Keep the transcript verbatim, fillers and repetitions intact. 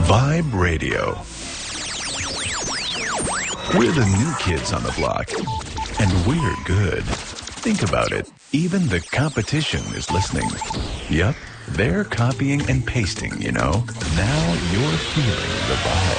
Vibe Radio. We're the new kids on the block, and we're good. Think about it. Even the competition is listening. Yup, they're copying and pasting, you know. Now you're feeling the vibe.